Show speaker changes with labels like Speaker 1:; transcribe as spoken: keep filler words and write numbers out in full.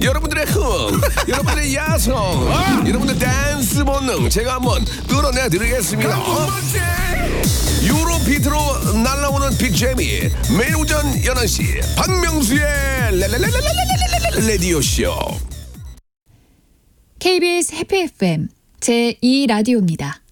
Speaker 1: 여러분들의 흥, 여러분들의 야성, 여러분들 댄스 본능 제가 한번 끌어내 드리겠습니다. 유로비트로 날라오는 빅재미 매일 오전 열한 시 박명수의 라디오쇼.
Speaker 2: 케이비에스 해피 에프엠 제이 라디오입니다.